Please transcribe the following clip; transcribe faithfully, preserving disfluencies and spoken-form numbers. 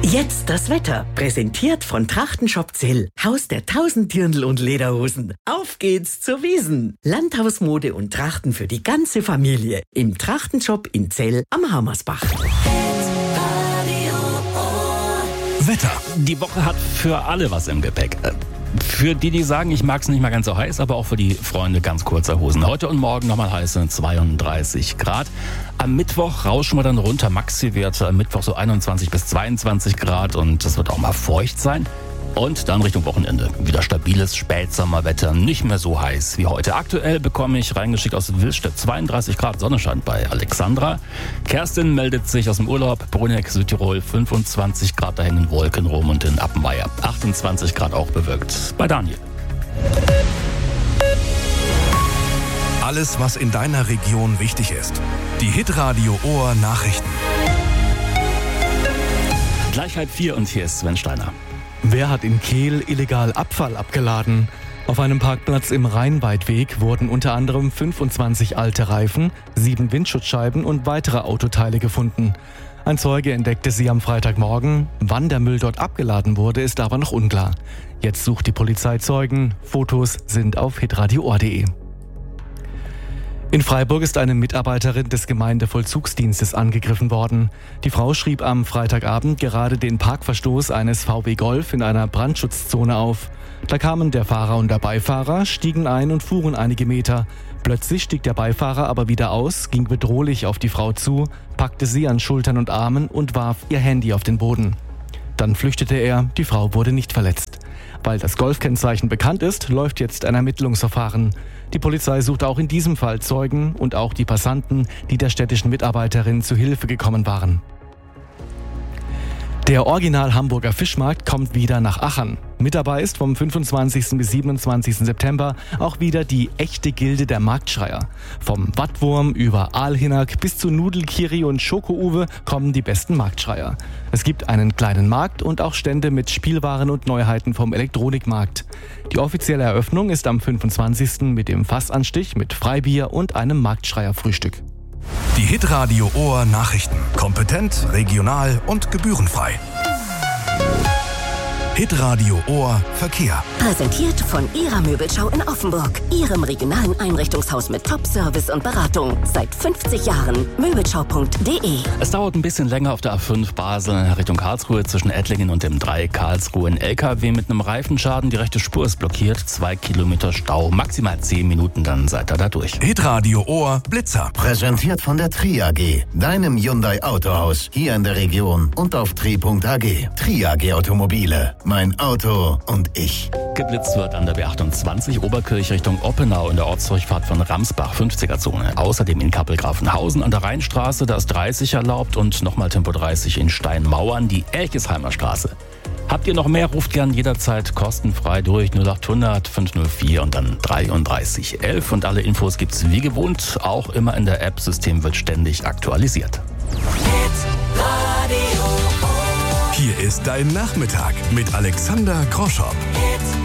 Jetzt das Wetter, präsentiert von Trachtenshop Zell, Haus der tausend Dirndl und Lederhosen. Auf geht's zur Wiesn. Landhausmode und Trachten für die ganze Familie. Im Trachtenshop in Zell am Hammersbach. Wetter. Die Woche hat für alle was im Gepäck. Für die, die sagen, ich mag es nicht mal ganz so heiß, aber auch für die Freunde ganz kurzer Hosen. Heute und morgen nochmal heiße zweiunddreißig Grad. Am Mittwoch rauschen wir dann runter, Maxi-Werte. Am Mittwoch so einundzwanzig bis zweiundzwanzig Grad und es wird auch mal feucht sein. Und dann Richtung Wochenende. Wieder stabiles Spätsommerwetter, nicht mehr so heiß wie heute. Aktuell bekomme ich reingeschickt aus Willstedt zweiunddreißig Grad Sonnenschein bei Alexandra. Kerstin meldet sich aus dem Urlaub. Bruneck, Südtirol, fünfundzwanzig Grad, da hängen Wolken rum. Und in Appenweier achtundzwanzig Grad auch bewölkt. Bei Daniel. Alles, was in deiner Region wichtig ist. Die Hitradio Ohr Nachrichten. Gleich halb vier und hier ist Sven Steiner. Wer hat in Kehl illegal Abfall abgeladen? Auf einem Parkplatz im Rheinweitweg wurden unter anderem fünfundzwanzig alte Reifen, sieben Windschutzscheiben und weitere Autoteile gefunden. Ein Zeuge entdeckte sie am Freitagmorgen. Wann der Müll dort abgeladen wurde, ist aber noch unklar. Jetzt sucht die Polizei Zeugen. Fotos sind auf hitradio ohr punkt de. In Freiburg ist eine Mitarbeiterin des Gemeindevollzugsdienstes angegriffen worden. Die Frau schrieb am Freitagabend gerade den Parkverstoß eines V W Golf in einer Brandschutzzone auf. Da kamen der Fahrer und der Beifahrer, stiegen ein und fuhren einige Meter. Plötzlich stieg der Beifahrer aber wieder aus, ging bedrohlich auf die Frau zu, packte sie an Schultern und Armen und warf ihr Handy auf den Boden. Dann flüchtete er, die Frau wurde nicht verletzt. Weil das Golfkennzeichen bekannt ist, läuft jetzt ein Ermittlungsverfahren. Die Polizei sucht auch in diesem Fall Zeugen und auch die Passanten, die der städtischen Mitarbeiterin zu Hilfe gekommen waren. Der Original Hamburger Fischmarkt kommt wieder nach Achern. Mit dabei ist vom fünfundzwanzigsten bis siebenundzwanzigsten September auch wieder die echte Gilde der Marktschreier. Vom Wattwurm über Aalhinnack bis zu Nudelkiri und Schoko-Uwe kommen die besten Marktschreier. Es gibt einen kleinen Markt und auch Stände mit Spielwaren und Neuheiten vom Elektronikmarkt. Die offizielle Eröffnung ist am fünfundzwanzigsten mit dem Fassanstich mit Freibier und einem Marktschreierfrühstück. Die Hitradio Ohr Nachrichten. Kompetent, regional und gebührenfrei. Hitradio Ohr Verkehr. Präsentiert von Ihrer Möbelschau in Offenburg. Ihrem regionalen Einrichtungshaus mit Top-Service und Beratung. Seit fünfzig Jahren. Möbelschau punkt de. Es dauert ein bisschen länger auf der A fünf Basel Richtung Karlsruhe zwischen Ettlingen und dem Dreieck Karlsruhe. Ein L K W mit einem Reifenschaden, die rechte Spur ist blockiert. Zwei Kilometer Stau, maximal zehn Minuten, dann seid ihr da durch. Hitradio Ohr Blitzer. Präsentiert von der T R I A G, deinem Hyundai Autohaus, hier in der Region und auf tri punkt a g. T R I A G Automobile. Mein Auto und ich. Geblitzt wird an der B achtundzwanzig Oberkirch Richtung Oppenau in der Ortsdurchfahrt von Ramsbach, fünfziger Zone. Außerdem in Kappel-Grafenhausen an der Rheinstraße, da ist dreißig erlaubt und nochmal Tempo dreißig in Steinmauern, die Elchesheimer Straße. Habt ihr noch mehr, ruft gern jederzeit kostenfrei durch null achthundert fünf null vier und dann dreiunddreißig elf. Und alle Infos gibt's wie gewohnt, auch immer in der App. System wird ständig aktualisiert. Hier ist dein Nachmittag mit Alexander Groschow.